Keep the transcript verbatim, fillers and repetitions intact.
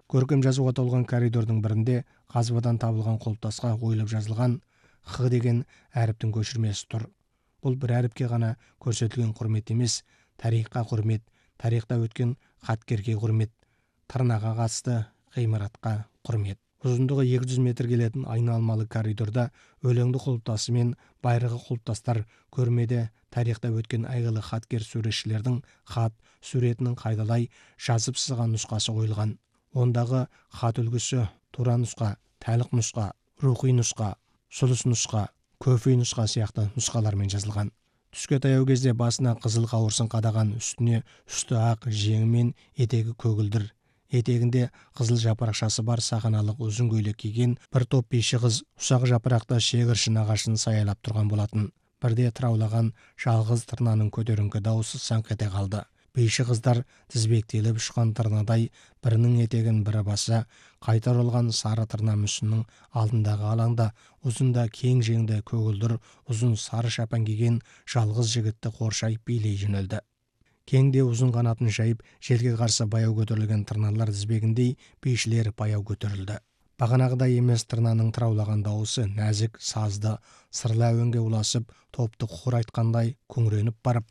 Көркем жазуға толған коридордың бірінде қазбадан табылған құлпытасқа ойылып жазылған «Х» деген әріптің көшірмесі тұр. Бұл бір әріпке ғана көрсетілген құрмет емес, тарихқа құрмет, тарихта өткен қаткерге құрмет, тырнаға қатысты ғимаратқа құрмет. Ұзындығы екі жүз метр келетін айналмалы коридорда өлеңді құлпытасы мен байырғы құлпытастар көрмеде тарихта өткен әйгілі хаткер суретшілердің хат суретінің қайталай жазып сызған нұсқасы қойылған. Ондағы хат үлгісі тура нұсқа, тәлік нұсқа, рухи нұсқа, сұлыс нұсқа, көфи нұсқа сияқты нұсқалармен жазылған. Түске таяу кезде басына қызыл қауырсын қадаған, үстіне үсті ақ, жеңі мен етегі көгілдір, етегінде қызыл жапырақшасы бар сақаналық ұзын көйлек киген бір топ биші қыз ұсақ жапырақта шегіршін ағашын саялап тұрған болатын. Бірде тыраулаған жалғыз тырнаның көтеріңкі дауысы саңқ ете қалды. Бейші қыздар тізбектеліп ұшқан тырнадай бірінің етегін бірі баса, қайта оралған сары тырна мүсіннің алдындағы алаңда ұзында кең жеңді көгілдір ұзын сары шапан киген жалғыз жігітті қоршай билей жөнелді. Кең де ұзын қанатын жайып, желге қарсы баяу көтерілген тырналар тізбегіндей бейшілер баяу көтерілді. Бағанағыдай емес, тырнаның тыраулаған дауысы нәзік, сазды, сырлы әуенге ұласып, топты құр айтқандай күңіреніп барып,